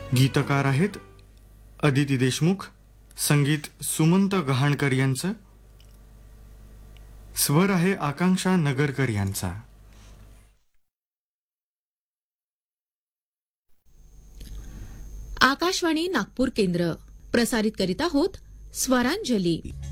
गीतकार आहेत अदिती देशमुख, संगीत सुमंत गहाणकर यांचं, स्वर आहे आकांक्षा नगरकर यांचा. आकाशवाणी नागपूर केंद्र प्रसारित करीत आहोत स्वरांजली.